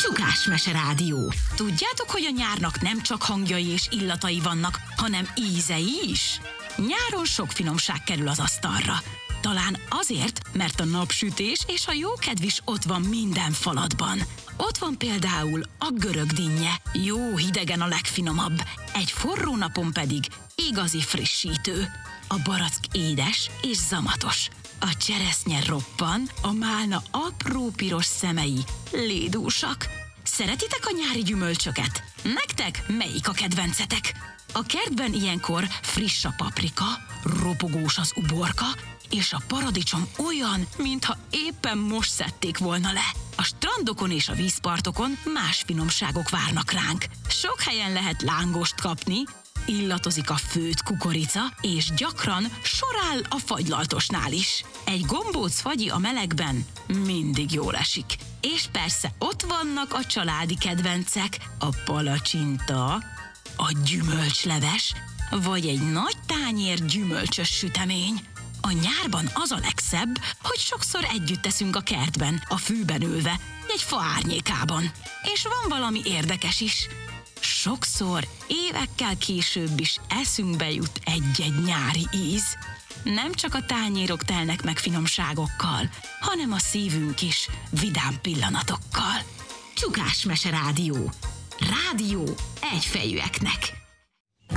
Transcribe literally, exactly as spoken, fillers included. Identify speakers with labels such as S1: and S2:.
S1: Csukás Mese Rádió. Tudjátok, hogy a nyárnak nem csak hangjai és illatai vannak, hanem ízei is? Nyáron sok finomság kerül az asztalra. Talán azért, mert a napsütés és a jókedv is ott van minden falatban. Ott van például a görög dinnye. Jó hidegen a legfinomabb, egy forró napon pedig igazi frissítő. A barack édes és zamatos. A cseresznye roppan, a málna apró piros szemei lédúsak. Szeretitek a nyári gyümölcsöket? Nektek melyik a kedvencetek? A kertben ilyenkor friss a paprika, ropogós az uborka, és a paradicsom olyan, mintha éppen most szedték volna le. A strandokon és a vízpartokon más finomságok várnak ránk. Sok helyen lehet lángost kapni, illatozik a főtt kukorica, és gyakran sor áll a fagylaltosnál is. Egy gombóc fagyi a melegben mindig jól esik. És persze ott vannak a családi kedvencek, a palacsinta, a gyümölcsleves, vagy egy nagy tányér gyümölcsös sütemény. A nyárban az a legszebb, hogy sokszor együtt teszünk a kertben, a fűben ülve, egy fa árnyékában. És van valami érdekes is. Sokszor évekkel később is eszünkbe jut egy-egy nyári íz. Nem csak a tányérok telnek meg finomságokkal, hanem a szívünk is vidám pillanatokkal. Csukás Mese Rádió. Rádió egyfejűeknek.